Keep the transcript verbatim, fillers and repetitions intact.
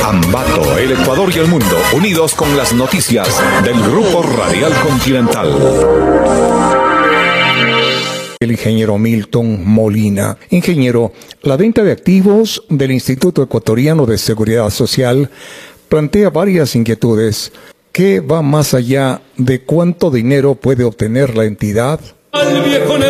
Ambato, el Ecuador y el mundo, unidos con las noticias del Grupo Radial Continental. El ingeniero Milton Molina. Ingeniero, la venta de activos del Instituto Ecuatoriano de Seguridad Social plantea varias inquietudes. ¿Qué va más allá de cuánto dinero puede obtener la entidad?